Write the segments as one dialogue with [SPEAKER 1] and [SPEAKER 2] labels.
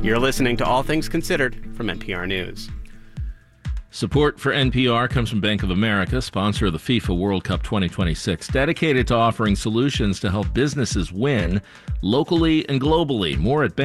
[SPEAKER 1] You're listening to All Things Considered from NPR News.
[SPEAKER 2] Support for NPR comes from Bank of America, sponsor of the FIFA World Cup 2026, dedicated to offering solutions to help businesses win locally and globally. More at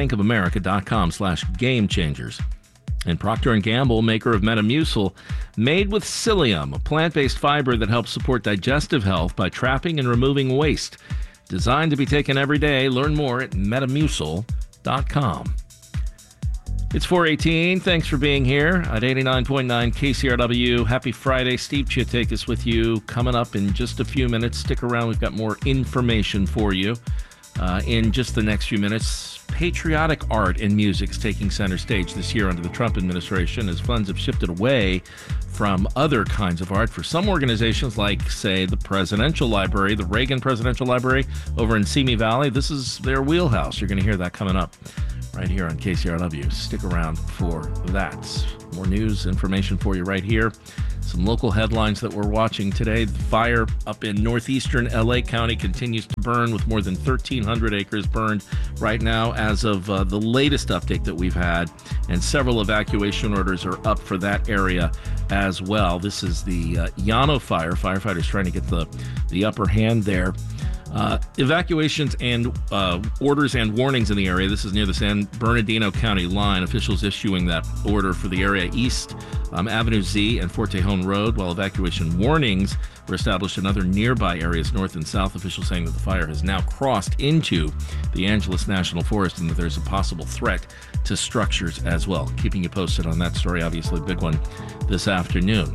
[SPEAKER 2] bankofamerica.com/gamechangers. And Procter & Gamble, maker of Metamucil, made with psyllium, a plant-based fiber that helps support digestive health by trapping and removing waste. Designed to be taken every day. Learn more at metamucil.com. It's 4:18. Thanks for being here at 89.9 KCRW. Happy Friday. Steve Chiatakis with you. Coming up in just a few minutes. Stick around. We've got more information for you in just the next few minutes. Patriotic art and music is taking center stage this year under the Trump administration as funds have shifted away from other kinds of art for some organizations like, say, the Presidential Library, the Reagan Presidential Library over in Simi Valley. This is their wheelhouse. You're going to hear that coming up right here on KCRW. Stick around for that. More news, information for you right here. Some local headlines that we're watching today. The fire up in northeastern LA County continues to burn with more than 1,300 acres burned right now as of the latest update that we've had. And several evacuation orders are up for that area as well. This is the Llano fire. Firefighters trying to get the upper hand there. Evacuations and orders and warnings in the area. This is near the San Bernardino County line. Officials issuing that order for the area east Avenue Z and Fort Tejon Road, while evacuation warnings were established in other nearby areas north and south. Officials saying that the fire has now crossed into the Angeles National Forest and that there's a possible threat to structures as well. Keeping you posted on that story, obviously a big one this afternoon.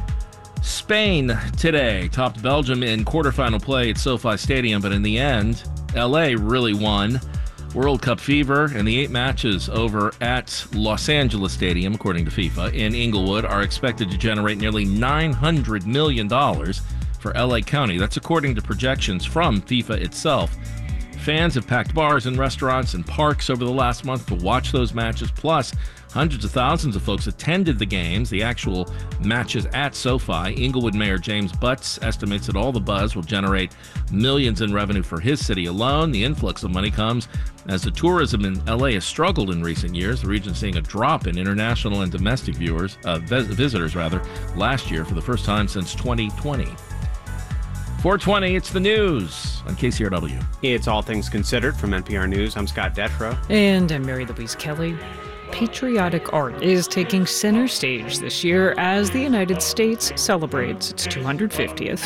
[SPEAKER 2] Spain today topped Belgium in quarterfinal play at SoFi Stadium, but in the end, LA really won. World Cup fever and the 8 matches over at Los Angeles Stadium, according to FIFA, in Inglewood, are expected to generate nearly $900 million for LA County. That's according to projections from FIFA itself. Fans have packed bars and restaurants and parks over the last month to watch those matches, plus hundreds of thousands of folks attended the games, the actual matches at SoFi. Inglewood Mayor James Butts estimates that all the buzz will generate millions in revenue for his city alone. The influx of money comes as the tourism in LA has struggled in recent years. The region seeing a drop in international and domestic visitors last year for the first time since 2020. 4:20, it's the news on KCRW.
[SPEAKER 1] It's All Things Considered from NPR News. I'm Scott Detrow.
[SPEAKER 3] And I'm Mary Louise Kelly. Patriotic art is taking center stage this year as the United States celebrates its 250th.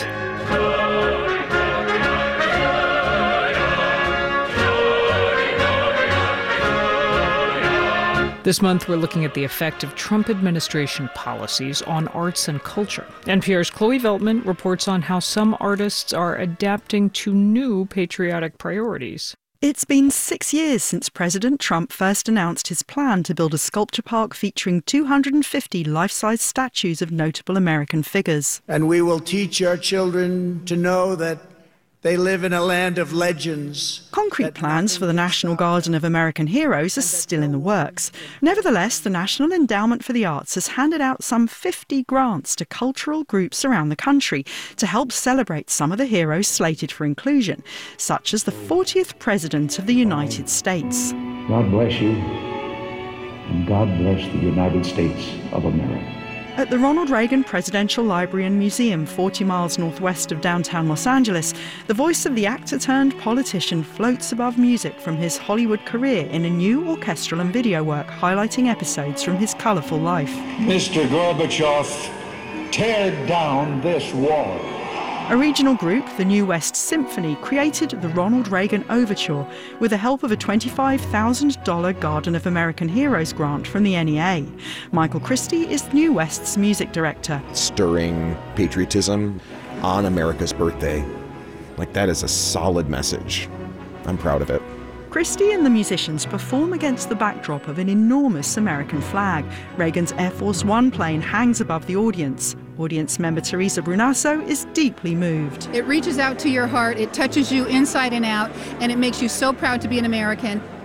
[SPEAKER 3] This month, we're looking at the effect of Trump administration policies on arts and culture. NPR's Chloe Veltman reports on how some artists are adapting to new patriotic priorities.
[SPEAKER 4] It's been 6 years since President Trump first announced his plan to build a sculpture park featuring 250 life-size statues of notable American figures.
[SPEAKER 5] And we will teach our children to know that they live in a land of legends.
[SPEAKER 4] Concrete plans for the National Garden of American Heroes are still in the works. Nevertheless, the National Endowment for the Arts has handed out some 50 grants to cultural groups around the country to help celebrate some of the heroes slated for inclusion, such as the 40th President of the United States.
[SPEAKER 6] God bless you, and God bless the United States of America.
[SPEAKER 4] At the Ronald Reagan Presidential Library and Museum, 40 miles northwest of downtown Los Angeles, the voice of the actor-turned-politician floats above music from his Hollywood career in a new orchestral and video work highlighting episodes from his colourful life.
[SPEAKER 6] Mr. Gorbachev, tear down this wall.
[SPEAKER 4] A regional group, the New West Symphony, created the Ronald Reagan Overture with the help of a $25,000 Garden of American Heroes grant from the NEA. Michael Christie is New West's music director.
[SPEAKER 7] Stirring patriotism on America's birthday. That is a solid message. I'm proud of it.
[SPEAKER 4] Christie and the musicians perform against the backdrop of an enormous American flag. Reagan's Air Force One plane hangs above the audience. Audience member Teresa Brunasso is deeply moved.
[SPEAKER 8] It reaches out to your heart, it touches you inside and out, and it makes you so proud to be an American.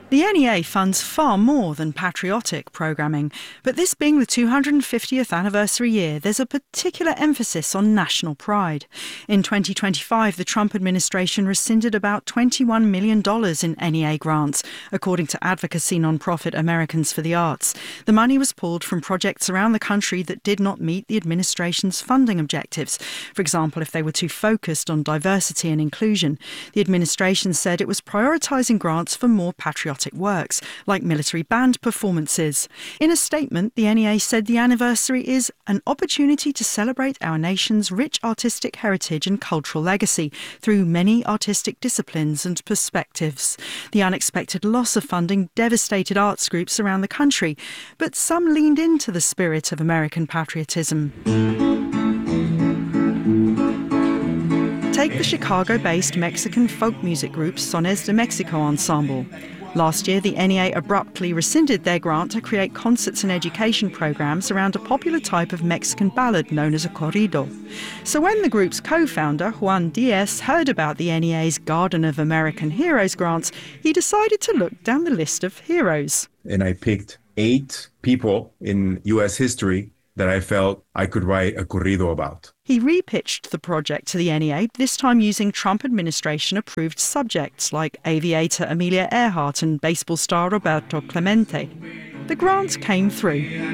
[SPEAKER 4] The NEA funds far more than patriotic programming, but this being the 250th anniversary year, there's a particular emphasis on national pride. In 2025, the Trump administration rescinded about $21 million in NEA grants, according to advocacy nonprofit Americans for the Arts. The money was pulled from projects around the country that did not meet the administration's funding objectives. For example, if they were too focused on diversity and inclusion. The administration said it was prioritising grants for more patriotic works, like military band performances. In a statement, the NEA said the anniversary is an opportunity to celebrate our nation's rich artistic heritage and cultural legacy through many artistic disciplines and perspectives. The unexpected loss of funding devastated arts groups around the country, but some leaned into the spirit of American patriotism. Take the Chicago-based Mexican folk music group Sones de Mexico Ensemble. Last year, the NEA abruptly rescinded their grant to create concerts and education programs around a popular type of Mexican ballad known as a corrido. So when the group's co-founder, Juan Diaz, heard about the NEA's Garden of American Heroes grants, he decided to look down the list of heroes.
[SPEAKER 8] And I picked 8 people in U.S. history that I felt I could write a corrido about.
[SPEAKER 4] He repitched the project to the NEA, this time using Trump administration-approved subjects like aviator Amelia Earhart and baseball star Roberto Clemente. The grant came through.